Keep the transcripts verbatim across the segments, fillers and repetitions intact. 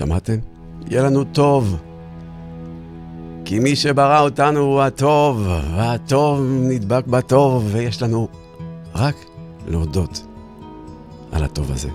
שמעתם? יהיה לנו טוב. כי מי שברא אותנו הוא הטוב, והטוב נדבק בטוב, ויש לנו רק להודות על הטוב הזה.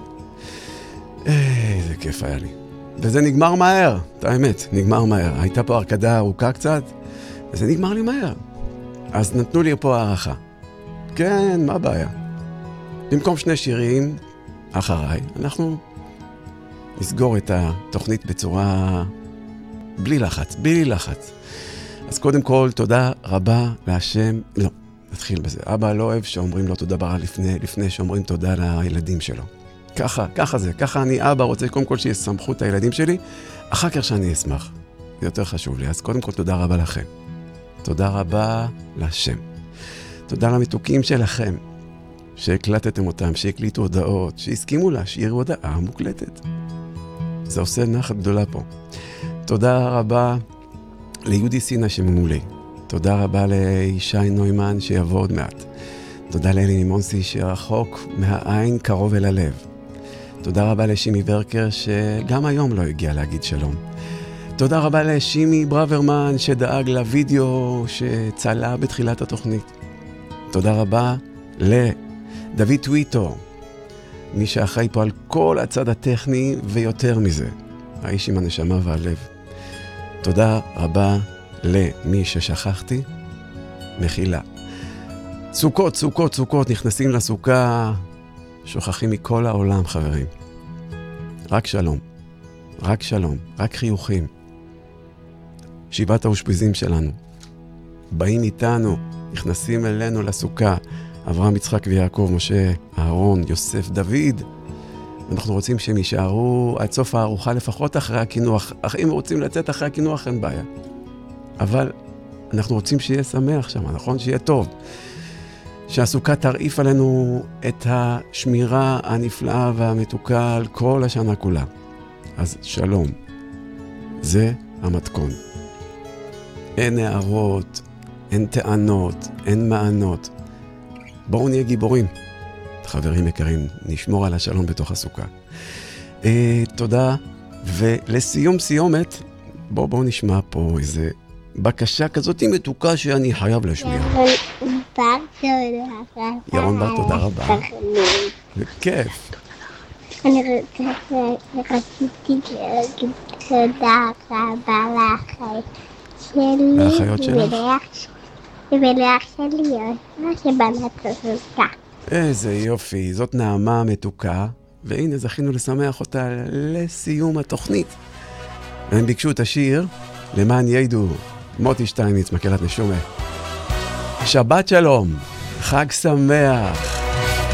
איזה כיף היה לי. וזה נגמר מהר, את האמת, נגמר מהר. הייתה פה הרקדה ארוכה קצת, וזה נגמר לי מהר. אז נתנו לי פה הערכה. כן, מה הבעיה? במקום שני שירים אחריי, אנחנו נסגור את התוכנית בצורה בלי לחץ, בלי לחץ. אז קודם כל, תודה רבה להשם. לא, נתחיל בזה. אבא לא אוהב שאומרים לו תודה ברע לפני, לפני שאומרים תודה לילדים שלו. ככה, ככה זה. ככה אני אבא רוצה קודם כל שיסמכו את הילדים שלי, אחר כך שאני אשמח. זה יותר חשוב לי. אז קודם כל, תודה רבה לכם. תודה רבה להשם. תודה למתוקים שלכם, שהקלטתם אותם, שהקליטו הודעות, שהסכימו להשאיר הודעה מוקלטת. זה עושה נחת גדולה פה. תודה רבה ליהודי סינה שממולי. תודה רבה לישי נוימן שיבוא עוד מעט. תודה לאלי נימונסי שרחוק מהעין קרוב אל הלב. תודה רבה לשימי ורקר שגם היום לא הגיע להגיד שלום. תודה רבה לשימי ברוורמן שדאג לוידאו שצלה בתחילת התוכנית. תודה רבה לדוד טוויטו, מי שאחראי פה על כל הצד הטכני ויותר מזה, האיש עם הנשמה והלב. תודה רבה למי ששכחתי, מחילה. סוכות, סוכות, סוכות, נכנסים לסוכה, שוכחים מכל העולם, חברים. רק שלום, רק שלום, רק חיוכים. שבעת האושפיזים שלנו, באים איתנו, נכנסים אלינו לסוכה, אברהם, יצחק ויעקב, משה, אהרון, יוסף, דוד. אנחנו רוצים שהם יישארו עד סוף הארוחה, לפחות אחרי הכינוח. אם רוצים לצאת אחרי הכינוח, אין בעיה. אבל אנחנו רוצים שיהיה שמח שם, נכון? שיהיה טוב. שהסוכה תרעיף עלינו את השמירה הנפלאה והמתוקה על כל השנה כולה. אז שלום. זה המתכון. אין הערות, אין טענות, אין מענות. בואו נהיה גיבורים. חברים יקרים, נשמור על השלום בתוך הסוכה. אה, תודה, ולסיום סיומת, בואו בואו נשמע פה איזה בקשה כזאת מתוקה שאני חייב להשמיע. ירון בר, תודה רבה. בכיף. אני רציתי להגיד תודה רבה לאחיות שלך. ולאח שלי, מה שבנת הסוכה. איזה יופי, זאת נעמה מתוקה, והנה זכינו לשמח אותה לסיום התוכנית. הם ביקשו את השיר למען ידעו, מוטי שטייניץ, מקהלת נשומה. שבת שלום, חג שמח.